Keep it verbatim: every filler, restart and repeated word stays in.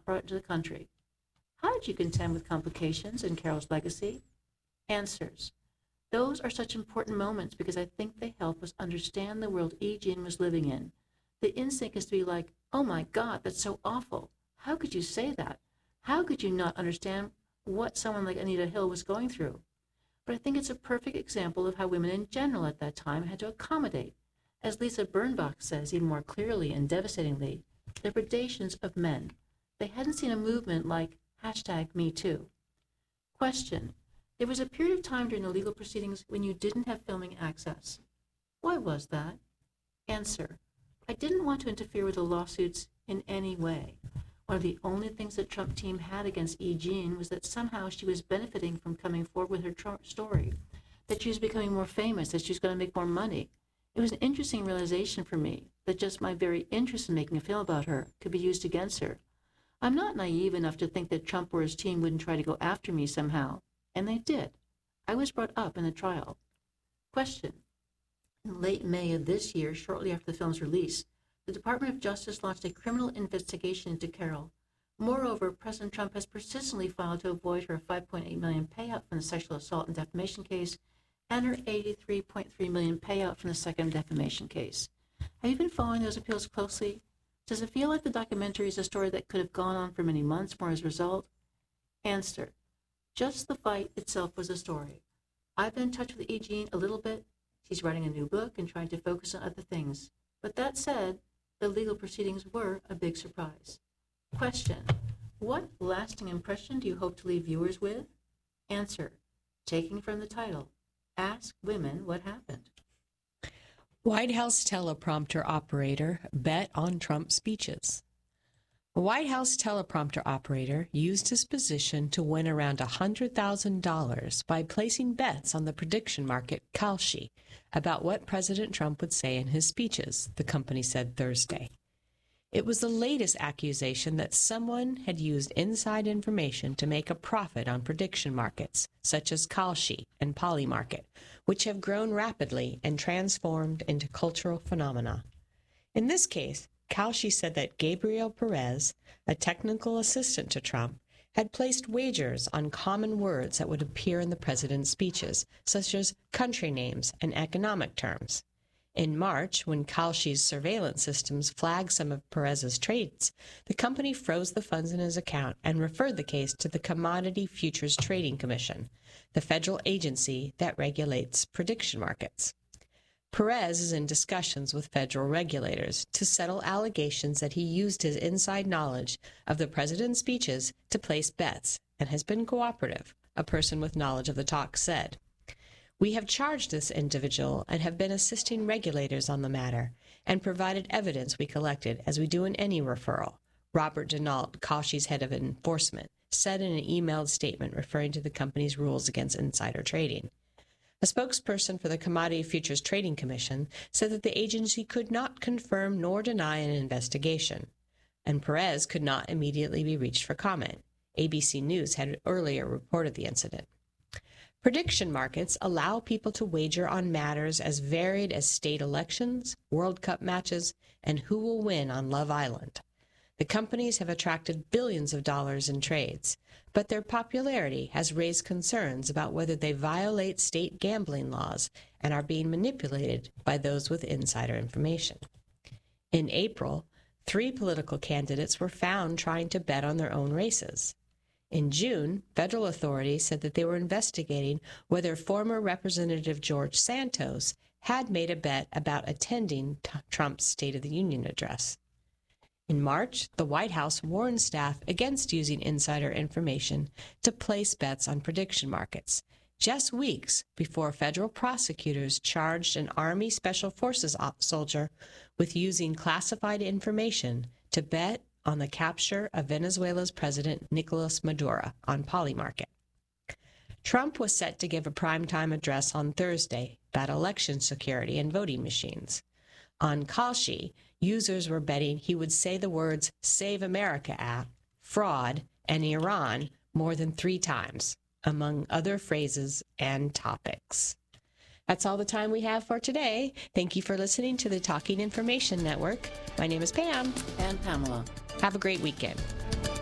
brought into the country. How did you contend with complications in Carol's legacy? Answers. Those are such important moments because I think they help us understand the world E. Jean was living in. The instinct is to be like, oh my God, that's so awful. How could you say that? How could you not understand what someone like Anita Hill was going through? But I think it's a perfect example of how women in general at that time had to accommodate. As Lisa Birnbach says even more clearly and devastatingly, the predations of men. They hadn't seen a movement like hashtag Me Too. Question. There was a period of time during the legal proceedings when you didn't have filming access. Why was that? Answer. I didn't want to interfere with the lawsuits in any way. One of the only things the Trump team had against E. Jean was that somehow she was benefiting from coming forward with her Trump story, that she was becoming more famous, that she was going to make more money. It was an interesting realization for me that just my very interest in making a film about her could be used against her. I'm not naive enough to think that Trump or his team wouldn't try to go after me somehow, and they did. I was brought up in the trial. Question. In late May of this year, shortly after the film's release, the Department of Justice launched a criminal investigation into Carol. Moreover, President Trump has persistently filed to avoid her five point eight million dollars payout from the sexual assault and defamation case and her eighty-three point three million dollars payout from the second defamation case. Have you been following those appeals closely? Does it feel like the documentary is a story that could have gone on for many months more as a result? Answer. Just the fight itself was a story. I've been in touch with E. Jean a little bit. She's writing a new book and trying to focus on other things. But that said, the legal proceedings were a big surprise. Question. What lasting impression do you hope to leave viewers with? Answer. Taking from the title, Ask Women What Happened. White House teleprompter operator bet on Trump speeches. A White House teleprompter operator used his position to win around one hundred thousand dollars by placing bets on the prediction market Kalshi about what President Trump would say in his speeches, the company said Thursday. It was the latest accusation that someone had used inside information to make a profit on prediction markets, such as Kalshi and Polymarket, which have grown rapidly and transformed into cultural phenomena. In this case, Kalshi said that Gabriel Perez, a technical assistant to Trump, had placed wagers on common words that would appear in the president's speeches, such as country names and economic terms. In March, when Kalshi's surveillance systems flagged some of Perez's trades, the company froze the funds in his account and referred the case to the Commodity Futures Trading Commission, the federal agency that regulates prediction markets. Perez is in discussions with federal regulators to settle allegations that he used his inside knowledge of the president's speeches to place bets and has been cooperative, a person with knowledge of the talk said. We have charged this individual and have been assisting regulators on the matter and provided evidence we collected as we do in any referral, Robert Denault, Kalshi's head of enforcement, said in an emailed statement referring to the company's rules against insider trading. A spokesperson for the Commodity Futures Trading Commission said that the agency could not confirm nor deny an investigation, and Perez could not immediately be reached for comment. A B C News had earlier reported the incident. Prediction markets allow people to wager on matters as varied as state elections, World Cup matches, and who will win on Love Island. The companies have attracted billions of dollars in trades, but their popularity has raised concerns about whether they violate state gambling laws and are being manipulated by those with insider information. In April, three political candidates were found trying to bet on their own races. In June, federal authorities said that they were investigating whether former Representative George Santos had made a bet about attending t- Trump's State of the Union address. In March, the White House warned staff against using insider information to place bets on prediction markets, just weeks before federal prosecutors charged an Army Special Forces soldier with using classified information to bet on the capture of Venezuela's President Nicolas Maduro on Polymarket. Trump was set to give a primetime address on Thursday about election security and voting machines. On Kalshi, users were betting he would say the words Save America Act, fraud, and Iran more than three times, among other phrases and topics. That's all the time we have for today. Thank you for listening to the Talking Information Network. My name is Pam. And Pamela. Have a great weekend.